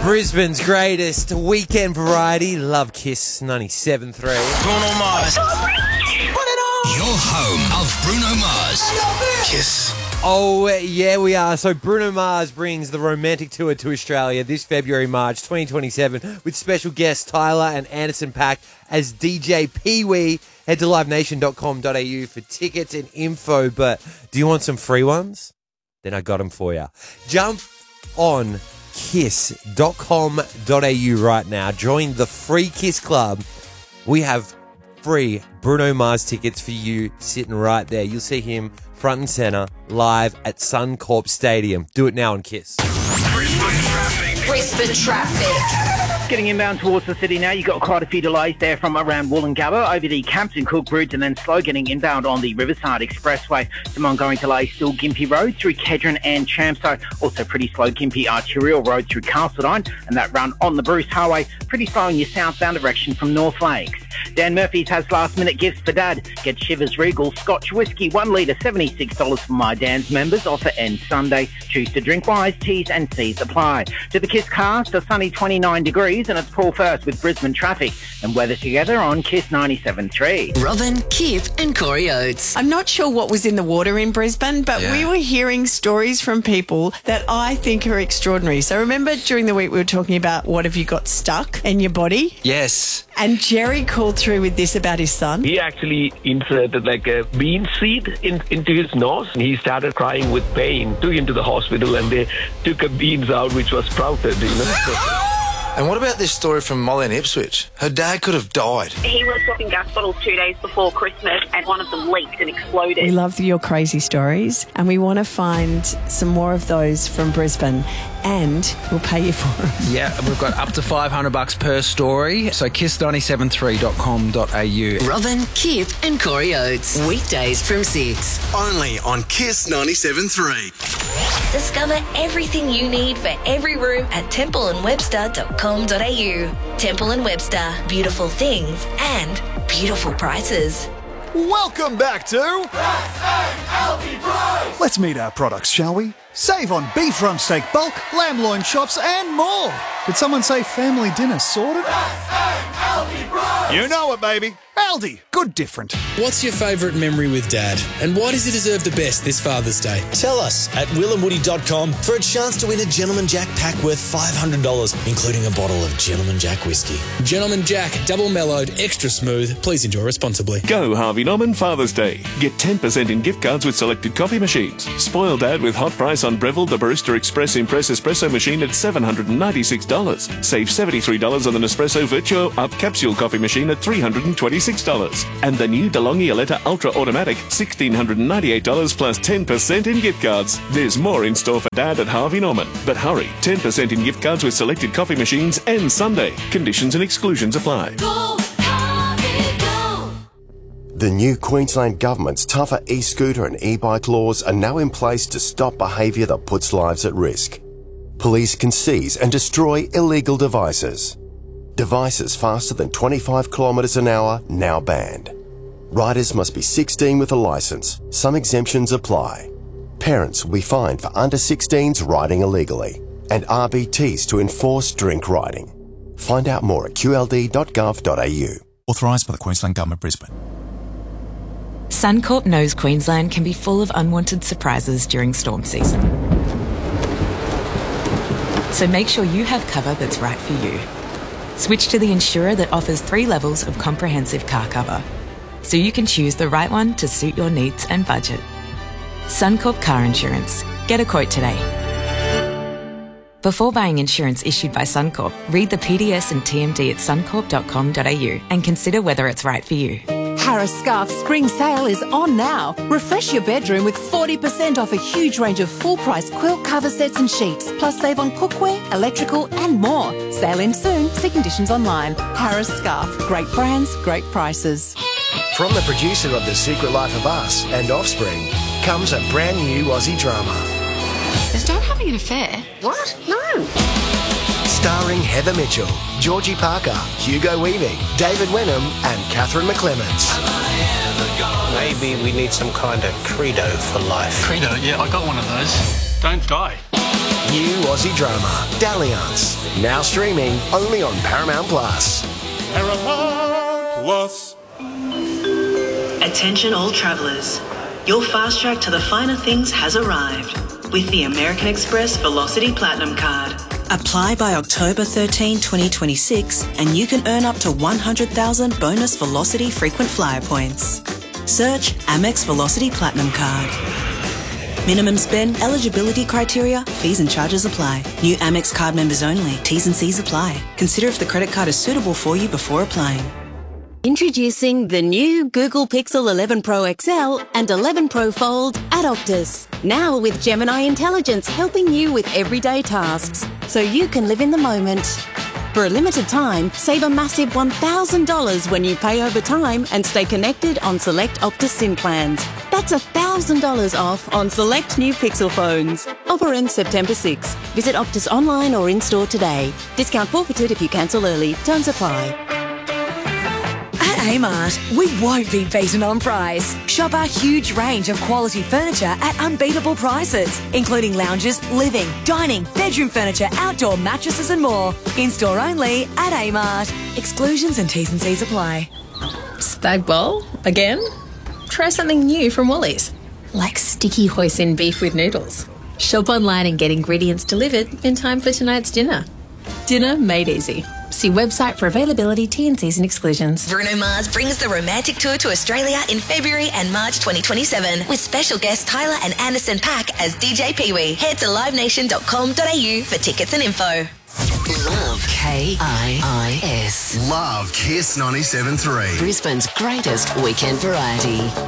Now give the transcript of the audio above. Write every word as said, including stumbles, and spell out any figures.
Brisbane's greatest weekend variety. Love Kiss ninety-seven point three. Bruno Mars. Your home of Bruno Mars. Kiss. Oh, yeah, we are. So Bruno Mars brings the romantic tour to Australia this February, March twenty twenty-seven with special guests Tyler and Anderson .Paak as D J Pee-wee. Head to live nation dot com dot a u for tickets and info. But do you want some free ones? Then I got them for you. Jump on kiss dot com dot a u right now. Join the free Kiss Club. We have free Bruno Mars tickets for you sitting right there. You'll see him front and centre live at Suncorp Stadium. Do it now on Kiss. Brisbane traffic. Brisbane traffic. Getting inbound towards the city now, you've got quite a few delays there from around Wollongabba over the Campton Cook route and then slow getting inbound on the Riverside Expressway. Some ongoing delays still Gympie Road through Kedron and Chermside. Also pretty slow Gympie Arterial Road through Castledine and that run on the Bruce Highway. Pretty slow in your southbound direction from North Lakes. Dan Murphy's has last minute gifts for Dad. Get Shivers Regal Scotch Whisky, one litre, seventy-six dollars for My Dan's members. Offer ends Sunday. Choose to drink wise. T's and C's apply. To the Kiss cast, a sunny twenty-nine degrees and it's Paul First with Brisbane traffic and weather together on Kiss ninety-seven point three. Robin, Kip and Corey Oates. I'm not sure what was in the water in Brisbane, but Yeah. we were hearing stories from people that I think are extraordinary. So remember during the week we were talking about what have you got stuck in your body? Yes. And Jerry called through with this about his son. He actually inserted like a bean seed in, into his nose and he started crying with pain. Took him to the hospital and they took a beans out which was sprouted, you know. And what about this story from Molly in Ipswich? Her dad could have died. He was swapping gas bottles two days before Christmas and one of them leaked and exploded. We love your crazy stories and we want to find some more of those from Brisbane and we'll pay you for them. Yeah, we've got up to five hundred bucks per story. So kiss nine seven three dot com dot a u. Robin, Kip and Corey Oates. Weekdays from six. Only on Kiss ninety-seven point three. Discover everything you need for every room at temple and webster dot com dot a u. Temple and Webster. Beautiful things and beautiful prices. Welcome back to Let's meet our products, shall we? Save on beef rump steak bulk, lamb loin chops and more. Did someone say family dinner sorted? You know it, baby. Aldi. Good different. What's your favourite memory with Dad? And why does he deserve the best this Father's Day? Tell us at will and woody dot com for a chance to win a Gentleman Jack pack worth five hundred dollars, including a bottle of Gentleman Jack whiskey. Gentleman Jack, double mellowed, extra smooth. Please enjoy responsibly. Go Harvey Norman Father's Day. Get ten percent in gift cards with selected coffee machines. Spoil Dad with hot price on Breville the Barista Express Impress Espresso machine at seven hundred ninety-six dollars. Save seventy-three dollars on the Nespresso Virtuo Up Capsule coffee machine at three hundred twenty-six dollars. And the new DeLonghi Aletta Ultra Automatic, one thousand six hundred ninety-eight dollars plus ten percent in gift cards. There's more in store for Dad at Harvey Norman. But hurry, ten percent in gift cards with selected coffee machines and Sunday. Conditions and exclusions apply. Go, Harvey, go. The new Queensland Government's tougher e-scooter and e-bike laws are now in place to stop behaviour that puts lives at risk. Police can seize and destroy illegal devices. Devices faster than twenty-five kilometres an hour now banned. Riders must be sixteen with a licence. Some exemptions apply. Parents will be fined for under sixteens riding illegally. And R B Ts to enforce drink riding. Find out more at q l d dot gov dot a u. Authorised by the Queensland Government, Brisbane. Suncorp knows Queensland can be full of unwanted surprises during storm season. So make sure you have cover that's right for you. Switch to the insurer that offers three levels of comprehensive car cover, so you can choose the right one to suit your needs and budget. Suncorp Car Insurance. Get a quote today. Before buying insurance issued by Suncorp, read the P D S and T M D at suncorp dot com dot a u and consider whether it's right for you. Harris Scarf's spring sale is on now. Refresh your bedroom with forty percent off a huge range of full-price quilt cover sets and sheets, plus save on cookware, electrical and more. Sale ends soon. See conditions online. Harris Scarf. Great brands, great prices. From the producer of The Secret Life of Us and Offspring comes a brand new Aussie drama. Is Dad having an affair? What? No. Starring Heather Mitchell, Georgie Parker, Hugo Weaving, David Wenham and Catherine McClements. Maybe we need some kind of credo for life. Credo? Yeah, I got one of those. Don't die. New Aussie drama, Dalliance. Now streaming only on Paramount Plus. Paramount Plus. Attention all travellers. Your fast track to the finer things has arrived with the American Express Velocity Platinum Card. Apply by October thirteenth, twenty twenty-six and you can earn up to one hundred thousand bonus Velocity frequent flyer points. Search Amex Velocity Platinum Card. Minimum spend, eligibility criteria, fees and charges apply. New Amex card members only. T's and C's apply. Consider if the credit card is suitable for you before applying. Introducing the new Google Pixel eleven Pro X L and eleven Pro Fold at Optus. Now with Gemini Intelligence helping you with everyday tasks, so you can live in the moment. For a limited time, save a massive one thousand dollars when you pay over time and stay connected on select Optus SIM plans. That's one thousand dollars off on select new Pixel phones. Offer ends September sixth. Visit Optus online or in-store today. Discount forfeited if you cancel early. Terms apply. At Amart, we won't be beaten on price. Shop our huge range of quality furniture at unbeatable prices, including lounges, living, dining, bedroom furniture, outdoor mattresses and more. In-store only at Amart. Exclusions and T's and C's apply. Spag bowl? Again? Try something new from Woolies, like sticky hoisin beef with noodles. Shop online and get ingredients delivered in time for tonight's dinner. Dinner made easy. See website for availability, T and C's and exclusions. Bruno Mars brings the romantic tour to Australia in February and March twenty twenty-seven with special guests Tyler and Anderson .Paak as D J Pee-wee. Head to live nation dot com dot a u for tickets and info. Love K I I S. Love Kiss ninety-seven point three. Brisbane's greatest weekend variety.